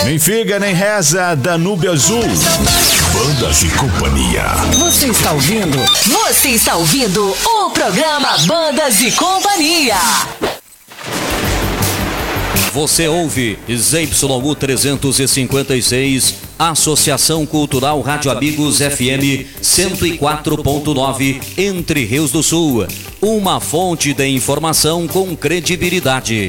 Nem figa, nem reza, Danúbio Azul. Bandas e Companhia. Você está ouvindo o programa Bandas e Companhia. Você ouve ZYU 356, Associação Cultural Rádio Amigos FM 104.9, Entre Rios do Sul. Uma fonte de informação com credibilidade.